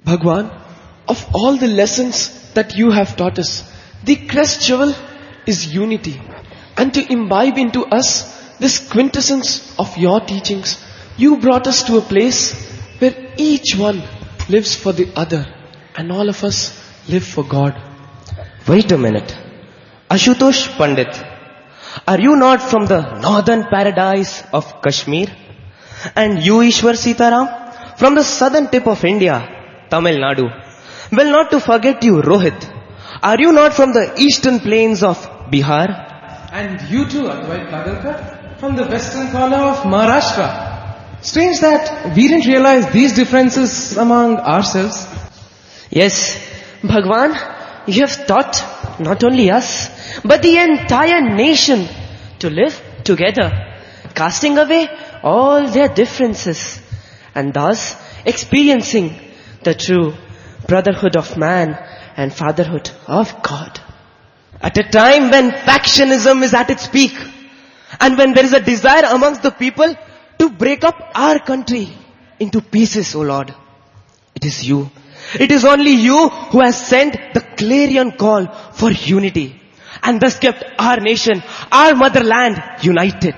Bhagwan, of all the lessons that you have taught us, the crest jewel is unity. And to imbibe into us this quintessence of your teachings, you brought us to a place where each one lives for the other and all of us live for God. Wait a minute. Ashutosh Pandit, are you not from the northern paradise of Kashmir? And you, Ishwar Sitaram, from the southern tip of India, Tamil Nadu? Well, not to forget you, Rohit. Are you not from the eastern plains of Bihar? And you too, Advait Kagalkar, from the western corner of Maharashtra. Strange that we didn't realize these differences among ourselves. Yes, Bhagwan, you have taught not only us, but the entire nation to live together, casting away all their differences, and thus experiencing the true brotherhood of man and fatherhood of God. At a time when factionism is at its peak, and when there is a desire amongst the people to break up our country into pieces, O Lord, it is you. It is only you who has sent the clarion call for unity, and thus kept our nation, our motherland, united.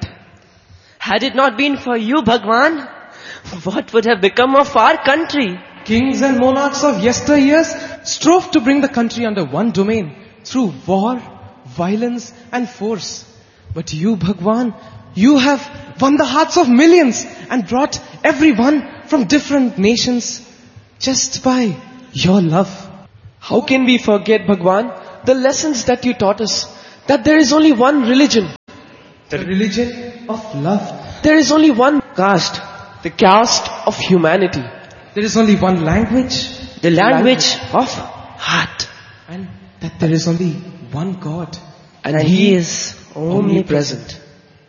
Had it not been for you, Bhagwan, what would have become of our country? Kings and monarchs of yesteryears strove to bring the country under one domain through war, violence and force. But you, Bhagwan, you have won the hearts of millions and brought everyone from different nations just by your love. How can we forget, Bhagwan, the lessons that you taught us, that there is only one religion, The religion of love. there is only one caste, the caste of humanity, There is only one language, The language of heart. and that there is only one God. and He is omnipresent.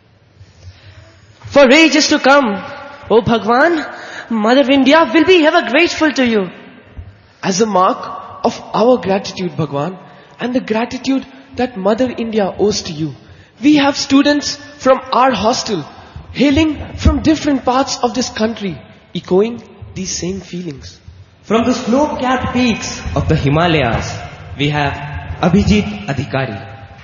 For ages to come, O Bhagwan, Mother India will be ever grateful to you. As a mark of our gratitude, Bhagwan, and the gratitude that Mother India owes to you, we have students from our hostel hailing from different parts of this country, echoing these same feelings. From the snow-capped peaks of the Himalayas, we have Abhijit Adhikari.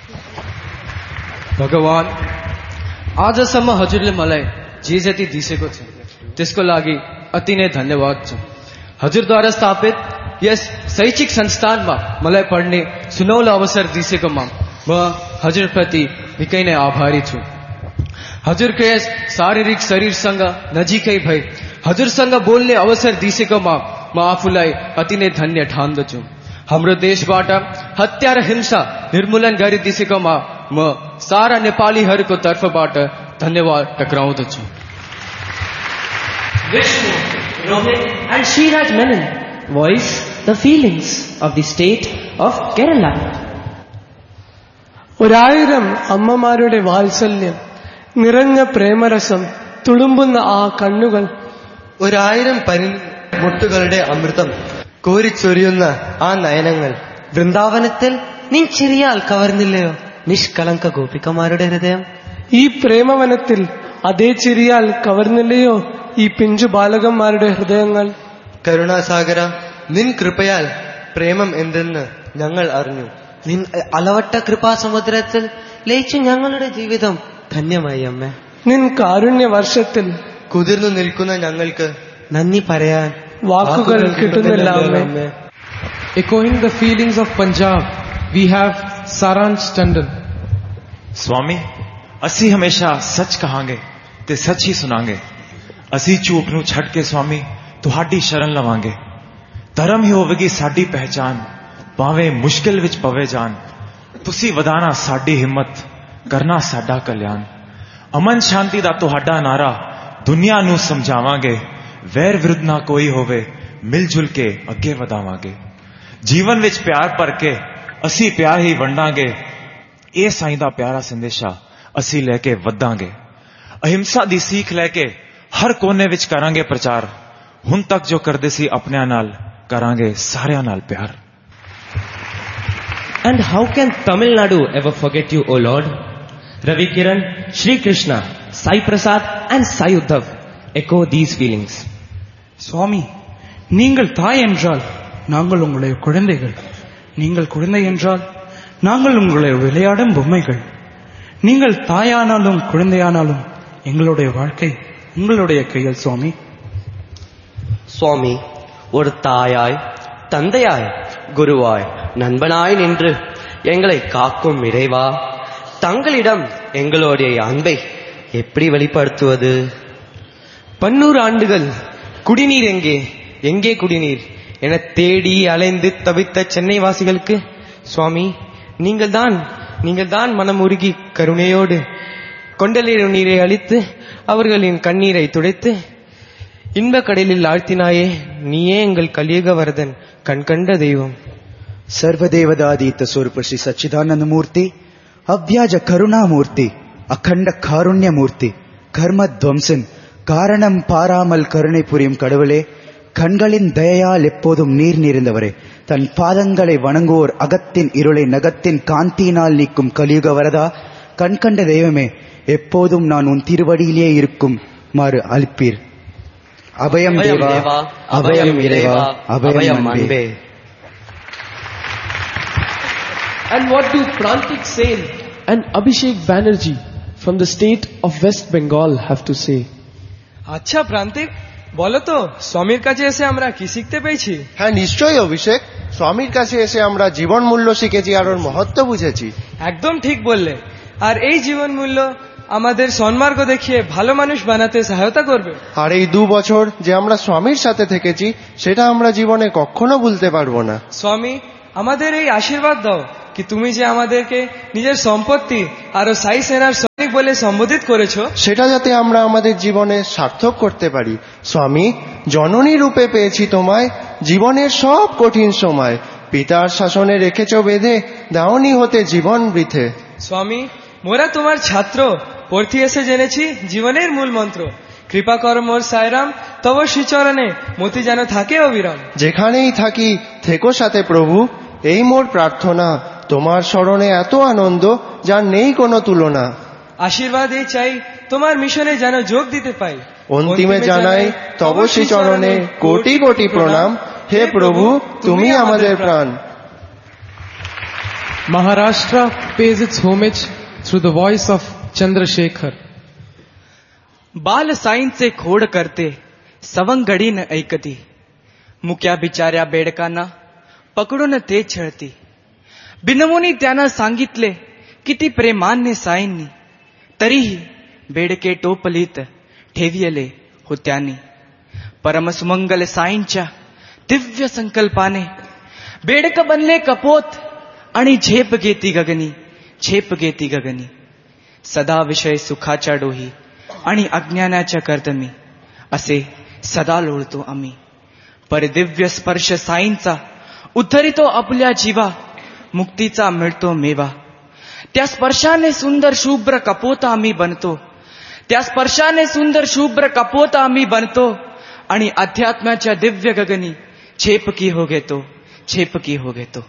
भगवान आजसम्म हजुरले मलाई जे जति दिसेको छ त्यसको लागि अति नै धन्यवाद छ। हजुरद्वारा स्थापित यस शैक्षिक संस्थानमा मलाई पढ्ने सुनौलो अवसर दिसेकोमा म हजुरप्रति निकै नै आभारी छु। हजुरको यस शारीरिक शरीरसँग नजिकै भई हजुरसँग बोल्ने अवसर दिसेकोमा म आफूलाई अति नै धन्य ठान्दछु। हाम्रो देशबाट हत्या र हिंसा निर्मूलन गरिदिसेकोमा म सारा नेपालीहरूको तर्फबाट धन्यवाद टक्राउँदछु। Vishnu, Rohit and Sriraj Menon voice the feelings of the state of Kerala. ഒരായിരം അമ്മമാരുടെ വാത്സല്യം നിറഞ്ഞ പ്രേമരസം തുളുമ്പുന്ന ആ കണ്ണുകൾ, ഒരായിരം മുട്ടുകളുടെ അമൃതം കോരിച്ചൊരിയുന്ന ആ നയനങ്ങൾ, വൃന്ദാവനത്തിൽ നീ ചിരിയാൽ കവർന്നില്ലയോ നിഷ്കളങ്ക ഗോപികമാരുടെ ഹൃദയം? ഈ പ്രേമവനത്തിൽ അതേ ചിരിയാൽ കവർന്നില്ലയോ ഈ പിഞ്ചു ബാലകന്മാരുടെ ഹൃദയങ്ങൾ? കരുണാസാഗര, നിൻ കൃപയാൽ പ്രേമം എന്തെന്ന് ഞങ്ങൾ അറിഞ്ഞു. നിൻ അലവട്ട കൃപാസമുദ്രത്തിൽ ലയിച്ചു ഞങ്ങളുടെ ജീവിതം ധന്യമായി അമ്മേ. നിൻ കാരുണ്യ വർഷത്തിൽ കുതിർന്നു നിൽക്കുന്ന ഞങ്ങൾക്ക് നന്ദി പറയാൻ വാക്കുകൾ കിട്ടുന്നില്ല അമ്മേ. Echoing the feelings of Punjab, we have Saransh Tandon. स्वामी, ਅਸੀਂ ਹਮੇਸ਼ਾ ਸੱਚ ਕਹਾਂਗੇ ਤੇ ਸੱਚ ਹੀ ਸੁਣਾਂਗੇ। ਅਸੀਂ ਝੂਠ ਨੂੰ ਛੱਡ ਕੇ स्वामी ਤੁਹਾਡੀ ਸ਼ਰਨ ਲਵਾਂਗੇ। ਧਰਮ ਹੀ ਹੋਵੇਗੀ ਸਾਡੀ ਪਹਿਚਾਨ, ਭਾਵੇਂ ਮੁਸ਼ਕਿਲ ਵਿੱਚ ਪਵੇ ਜਾਨ। ਤੁਸੀਂ ਵਧਾਣਾ ਸਾਡੀ ਹਿੰਮਤ, ਕਰਨਾ ਸਾਡਾ ਕਲਿਆਣ। ਅਮਨ ਸ਼ਾਂਤੀ ਦਾ ਤੁਹਾਡਾ ਨਾਰਾ ਦੁਨੀਆ ਨੂੰ ਸਮਝਾਵਾਂਗੇ। ਵੈਰ ਵਿਰੁੱਧ ਨਾ ਕੋਈ ਹੋਵੇ, ਮਿਲ ਜੁਲ ਕੇ ਅੱਗੇ ਵਧਾਵਾਂਗੇ। ਜੀਵਨ ਵਿੱਚ ਪਿਆਰ ਭਰ ਕੇ ਅਸੀਂ ਪਿਆਰ ਹੀ ਵੰਡਾਂਗੇ। ਇਹ ਸਾਈਂ ਦਾ ਪਿਆਰਾ ਸੰਦੇਸ਼ਾ ਅਸੀਂ ਲੈ ਕੇ ਵਧਾਂਗੇ। ਅਹਿੰਸਾ ਦੀ ਸਿੱਖ ਲੈ ਕੇ ਹਰ ਕੋਨੇ ਵਿੱਚ ਕਰਾਂਗੇ ਪ੍ਰਚਾਰ। ਹੁਣ ਤੱਕ ਜੋ ਕਰਦੇ ਸੀ ਆਪਣਿਆਂ ਨਾਲ, ਕਰਾਂਗੇ ਸਾਰਿਆਂ ਨਾਲ ਪਿਆਰ। And how can Tamil Nadu ever forget you, O Lord? Ravi Kiran, Shri Krishna, Sai Prasad and Sai Uddhav echo these feelings. Swami, நீங்கள் தாய் என்றால் நாங்கள் உங்களுடைய குழந்தைகள், நீங்கள் குழந்தை என்றால் நாங்கள் உங்களுடைய விளையாடும் பொம்மைகள். நீங்கள் தாயானாலும் குழந்தையானாலும் எங்களுடைய வாழ்க்கை உங்களுடைய கையில் சுவாமி. சுவாமி, ஒரு தாயாய், தந்தையாய், குருவாய், நண்பனாய் நின்று எங்களை காக்கும் இறைவா, தங்களிடம் எங்களுடைய அன்பை எப்படி வெளிப்படுத்துவது? 100 ஆண்டுகள் குடிநீர் எங்கே, எங்கே குடிநீர் என தேடி அலைந்து தவித்த சென்னை வாசிகளுக்கு சுவாமி, நீங்கள் தான் மனம் உருகி கருணையோடு கொண்டலேறு நீரை அளித்து அவர்களின் கண்ணீரை துடைத்து இன்ப கடலில் ஆழ்த்தினாயே. நீயே எங்கள் கலியுக வரதன், கண்கண்ட தெய்வம். सर्वदेवदादीत स्वरूप श्री सच्चिदानंद मूर्ति, अव्याज करुणामूर्ति, अखंड कारुण्य मूर्ति, कर्म ध्वंसन, காரணம் பாராமல் கருணை புரியும் கடவுளே, கண்களின் தயையால் எப்போதும் நீர் நிறைந்தவரே, தன் பாதங்களை வணங்குவோர் அகத்தின் இருளை நகத்தின் காந்தியினால் நீக்கும் கலியுக வரதா, கண்கண்ட தெய்வமே, எப்போதும் நான் உன் திருவடியிலே இருக்கும் மாறு அளிப்பீர். அபயம் தேவா, அபயம் இறைவா, அபயம் அன்பே. And what do Prantik Sen and Abhishek Banerjee from the state of West Bengal have to say? আচ্ছা প্রান্তিক, বলো তো স্বামীর কাছে এসে আমরা কি শিখতে পেয়েছি? হ্যাঁ নিশ্চয়ই অভিষেক, স্বামীর কাছে এসে আমরা জীবন মূল্য শিখেছি আর ওর মহত্ব বুঝেছি। একদম ঠিক বললে। আর এই জীবন মূল্য আমাদের সন্মার্গ দেখিয়ে ভালো মানুষ বানাতে সহায়তা করবে। আর এই 2 বছর যে আমরা স্বামীর সাথে থেকেছি সেটা আমরা জীবনে কখনো ভুলতে পারবো না। স্বামী, আমাদের এই আশীর্বাদ দাও কি তুমি যে আমাদেরকে নিজের সম্পত্তি আর সাই সেনার সৈনিক বলে সম্বোধিত করেছো, সেটা যাতে আমরা আমাদের জীবনে সার্থক করতে পারি। স্বামী, জননী রূপে পেয়েছি তোমায়, জীবনের সব কঠিন সময় পিতার শাসনে রেখেছ বেঁধে, দাওনি হতে জীবন বৃথে। স্বামী, মোরা তোমার ছাত্র, পড়তে এসে জেনেছি জীবনের মূল মন্ত্র, কৃপা কর মোর সায়রাম, তব শ্রীচরণে মতি যেন থাকে অবিরাম। যেখানেই থাকি থেকো সাথে প্রভু, এই মোর প্রার্থনা, তোমার স্মরণে এত আনন্দ যার নেই কোনো তুলনা। আশীর্বাদ এই চাই তোমার মিশনে যেন যোগ দিতে পাই, অন্তিমে জানাই তব শ্রীচরণে কোটি কোটি প্রণাম, হে প্রভু তুমি আমাদের প্রাণ। Maharashtra pays its homage through the voice of Chandrasekhar. बाल साईन से खोड करते सवंगडी न ऐकती, मुक्या बिचाऱ्या बेडकांना पकडून ते छळती. बिनवून त्यांना सांगितले किती प्रेमाने साईंनी, तरीही बेडके टोपलीत ठेवियले होत्यांनी. परमसुमंगल साईंच्या दिव्य संकल्पाने बेडक बनले कपोत आणि झेप घेती गगनी, झेप घेती गगनी. सदा विषय सुखाच्या डोही आणि अज्ञानाच्या कर्दमी, असे सदा लोळतो आम्ही. पर दिव्य स्पर्श साईंचा उद्धरितो आपल्या जीवा, मुक्तीचा मिळतो मेवा. त्या स्पर्शाने सुंदर शुभ्र कपोत आम्ही बनतो, त्या स्पर्शाने सुंदर शुभ्र कपोत आम्ही बनतो आणि अध्यात्माच्या दिव्य गगनी छेपकी हो घेतो, छेपकी हो घेतो.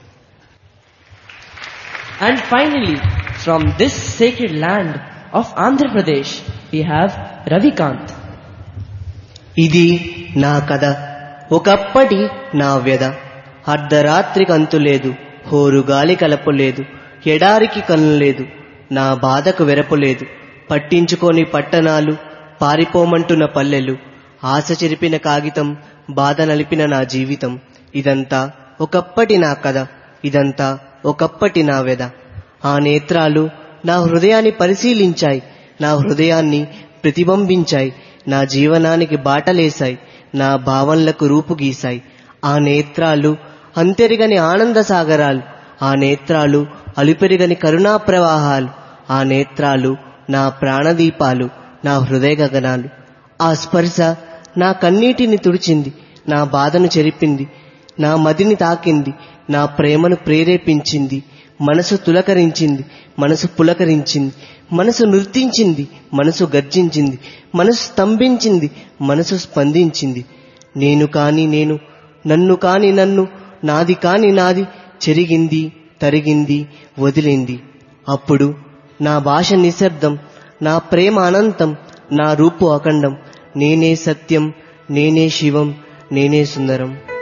And finally, from this sacred land of Andhra Pradesh, we have Ravikant. ఇది నా కథ, ఒకప్పటి నా వ్యధ. అర్ధరాత్రికి అంతులేదు, హోరుగాలి కలపలేదు, ఎడారికి కనులేదు, నా బాధకు వెరపలేదు. పట్టించుకోని పట్టణాలు, పారిపోమంటున్న పల్లెలు, ఆశ చెరిపిన కాగితం, బాధ నలిపిన నా జీవితం. ఇదంతా ఒకప్పటి నా కథ, ఇదంతా ఒకప్పటి నా వ్యధ. ఆ నేత్రాలు నా హృదయాన్ని పరిశీలించాయి, నా హృదయాన్ని ప్రతిబింబించాయి, నా జీవనానికి బాటలేశాయి, నా భావనలకు రూపు గీశాయి. ఆ నేత్రాలు అంతెరిగని ఆనంద సాగరాలు, ఆ నేత్రాలు అలుపెరిగని కరుణా ప్రవాహాలు, ఆ నేత్రాలు నా ప్రాణదీపాలు, నా హృదయ గగనాలు. ఆ స్పర్శ నా కన్నీటిని తుడిచింది, నా బాధను చెరిపింది, నా మదిని తాకింది, నా ప్రేమను ప్రేరేపించింది. మనసు తులకరించింది, మనసు పులకరించింది, మనసు నృత్యించింది, మనసు గర్జించింది, మనసు స్తంభించింది, మనసు స్పందించింది. నేను కాని నేను, నన్ను కాని నన్ను, నాది కాని నాది, చెరిగింది, తరిగింది, వదిలింది. అప్పుడు నా భాష నిశ్శబ్దం, నా ప్రేమ అనంతం, నా రూపు అఖండం. నేనే సత్యం, నేనే శివం, నేనే సుందరం